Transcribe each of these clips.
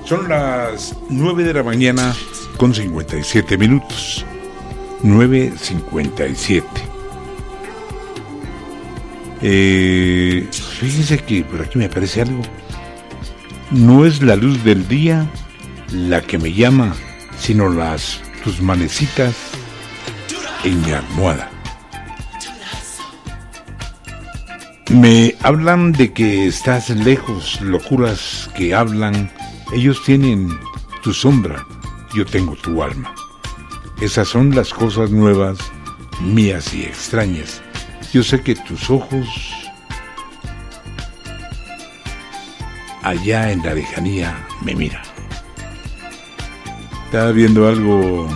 Son las 9 de la mañana con 57 minutos. 9:57. Fíjense que por aquí me aparece algo. No es la luz del día la que me llama, sino tus manecitas en mi almohada. Me hablan de que estás lejos, locuras que hablan. Ellos tienen tu sombra, yo tengo tu alma. Esas son las cosas nuevas, mías y extrañas. Yo sé que tus ojos, allá en la lejanía, me miran. Estaba viendo algo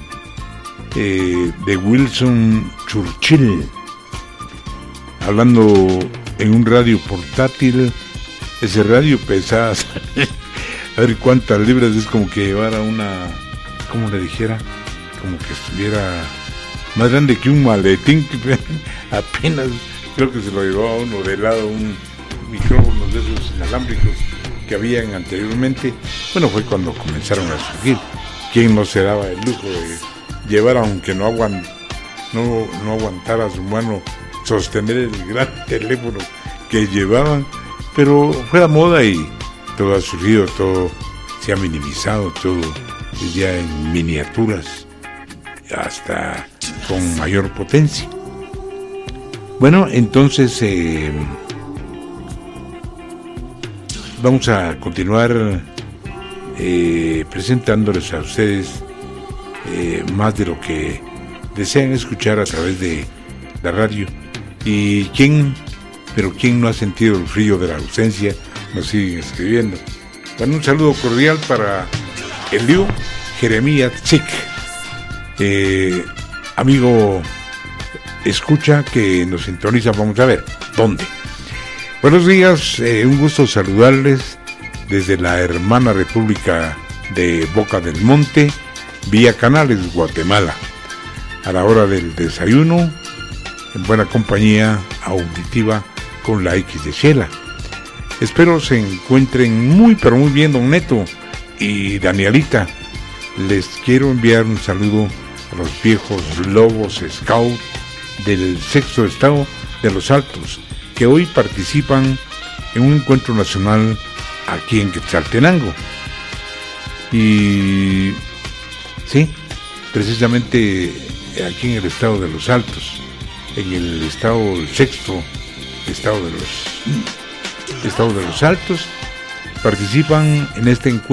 de Winston Churchill, hablando en un radio portátil. Ese radio pesaba, a ver cuántas libras, es como que llevara una, ¿cómo le dijera? Como que estuviera más grande que un maletín, que apenas creo que se lo llevaba uno de lado, un micrófono de esos inalámbricos que habían anteriormente. Bueno, fue cuando comenzaron a surgir. ¿Quién no se daba el lujo de llevar, aunque no aguantara su mano, sostener el gran teléfono que llevaban? Pero fue la moda y todo ha surgido, todo se ha minimizado, todo es ya en miniaturas, hasta con mayor potencia. Bueno, entonces vamos a continuar presentándoles a ustedes más de lo que desean escuchar a través de la radio. Y quién no ha sentido el frío de la ausencia, nos siguen escribiendo. Bueno, un saludo cordial para Eliu Jeremías Chic, amigo escucha que nos sintoniza. Vamos a ver dónde. Buenos días, un gusto saludarles desde la hermana República de Boca del Monte, vía Canales, Guatemala, a la hora del desayuno, en buena compañía auditiva con la X de Shela. Espero se encuentren muy pero muy bien, don Neto y Danielita. Les quiero enviar un saludo a los viejos lobos scout del sexto estado de Los Altos, que hoy participan en un encuentro nacional aquí en Quetzaltenango. Y sí, precisamente aquí en el estado de Los Altos, en el sexto estado de Los Altos, participan en este encuentro